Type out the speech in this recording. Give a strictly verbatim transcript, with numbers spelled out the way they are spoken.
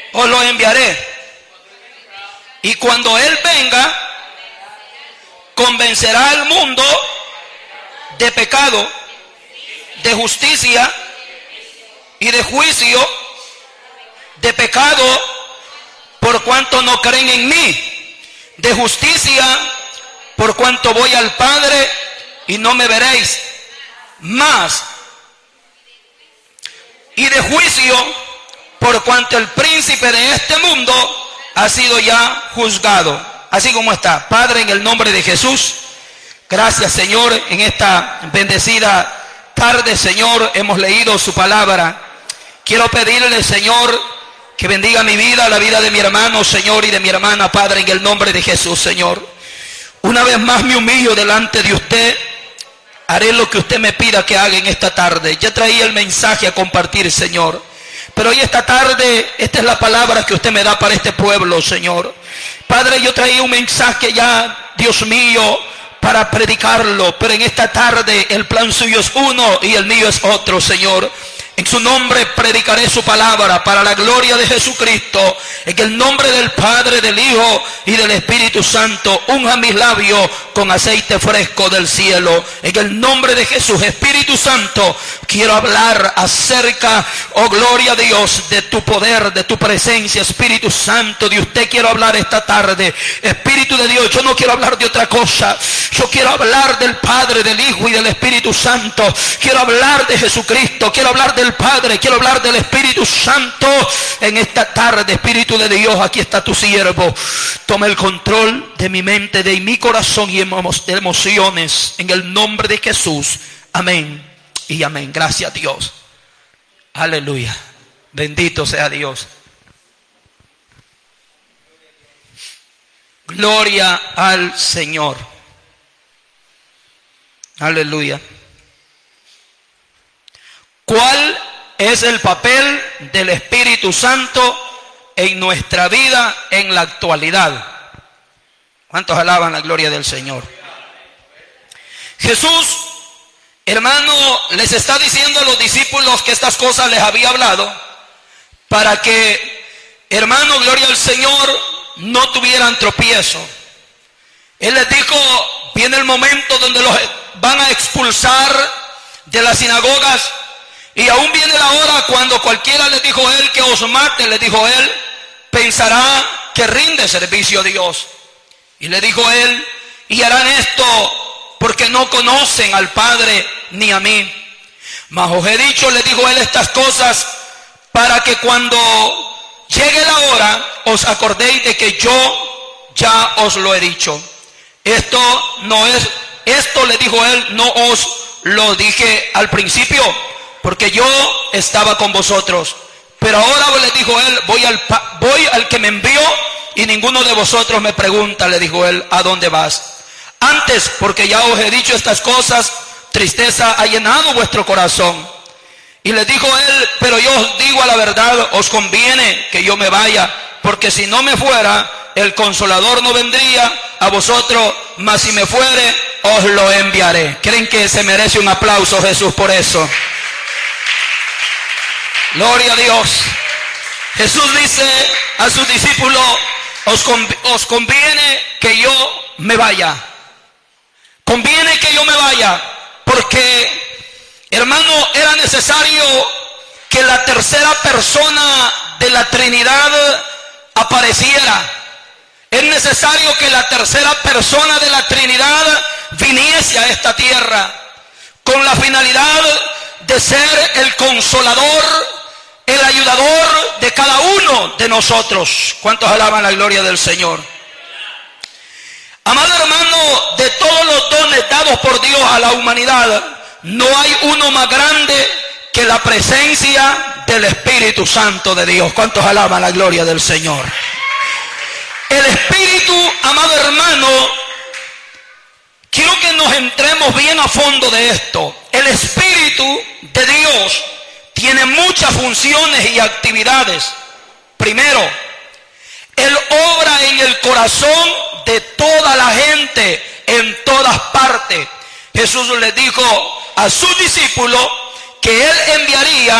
os lo enviaré. Y cuando Él venga, convencerá al mundo de pecado, de justicia y de juicio. De pecado, por cuanto no creen en mí. De justicia, por cuanto voy al Padre y no me veréis más. Y de juicio, por cuanto el príncipe de este mundo ha sido ya juzgado. Así como está. Padre, en el nombre de Jesús, gracias, Señor, en esta bendecida tarde, Señor, hemos leído su palabra. Quiero pedirle, Señor, que bendiga mi vida, la vida de mi hermano, Señor, y de mi hermana, Padre, en el nombre de Jesús, Señor. Una vez más me humillo delante de usted. Haré lo que usted me pida que haga en esta tarde. Ya traía el mensaje a compartir, Señor. Pero hoy esta tarde, esta es la palabra que usted me da para este pueblo, Señor. Padre, yo traía un mensaje ya, Dios mío, para predicarlo. Pero en esta tarde el plan suyo es uno y el mío es otro, Señor. En su nombre predicaré su palabra para la gloria de Jesucristo. En el nombre del Padre, del Hijo y del Espíritu Santo. Unja mis labios con aceite fresco del cielo. En el nombre de Jesús, Espíritu Santo, quiero hablar acerca, oh gloria a Dios, de tu poder, de tu presencia. Espíritu Santo, de usted quiero hablar esta tarde. Espíritu de Dios, yo no quiero hablar de otra cosa. Yo quiero hablar del Padre, del Hijo y del Espíritu Santo. Quiero hablar de Jesucristo. Quiero hablar del Padre, quiero hablar del Espíritu Santo en esta tarde. Espíritu de Dios, aquí está tu siervo. Toma el control de mi mente, de mi corazón y de emociones, en el nombre de Jesús. Amén y amén. Gracias a Dios. Aleluya. Bendito sea Dios. Gloria al Señor. Aleluya. ¿Cuál es el papel del Espíritu Santo en nuestra vida en la actualidad? ¿Cuántos alaban la gloria del Señor? Jesús, hermano, les está diciendo a los discípulos que estas cosas les había hablado para que, hermano, gloria al Señor, no tuvieran tropiezo. Él les dijo, viene el momento donde los van a expulsar de las sinagogas. Y aún viene la hora cuando cualquiera les dijo a él que os mate, le dijo él, pensará que rinde servicio a Dios. Y le dijo él, y harán esto porque no conocen al Padre ni a mí. Mas os he dicho, le dijo él, estas cosas para que cuando llegue la hora os acordéis de que yo ya os lo he dicho. Esto no es, esto le dijo él, no os lo dije al principio, porque yo estaba con vosotros. Pero ahora le dijo él, voy al, voy al que me envió y ninguno de vosotros me pregunta, le dijo él, ¿a dónde vas? Antes, porque ya os he dicho estas cosas, tristeza ha llenado vuestro corazón. Y le dijo él, pero yo os digo a la verdad, os conviene que yo me vaya, porque si no me fuera, el Consolador no vendría a vosotros, mas si me fuere, os lo enviaré. ¿Creen que se merece un aplauso Jesús por eso? Gloria a Dios. Jesús dice a sus discípulos, os, conv- os conviene que yo me vaya. Conviene que yo me vaya, porque, hermano, era necesario que la tercera persona de la Trinidad apareciera. Es necesario que la tercera persona de la Trinidad viniese a esta tierra con la finalidad de ser el consolador, el ayudador de cada uno de nosotros. ¿Cuántos alaban la gloria del Señor? Amado hermano, de todos los dones dados por Dios a la humanidad, no hay uno más grande que la presencia del Espíritu Santo de Dios. ¿Cuántos alaban la gloria del Señor? El Espíritu, amado hermano, quiero que nos entremos bien a fondo de esto. El Espíritu de Dios tiene muchas funciones y actividades. Primero, Él obra en el corazón de toda la gente, en todas partes. Jesús les dijo a sus discípulos que Él enviaría